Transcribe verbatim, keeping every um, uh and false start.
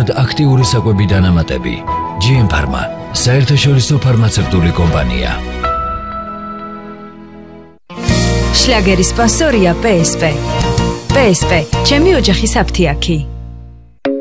მეტად აქტიური საკვები დანამატები. ჯი ემ Pharma, საერთაშორისო ფარმაცევტული კომპანია. შლაგერის სპონსორია პე ეს პე. პე ეს პე, ჩემი ოჯახის აფთიაქი.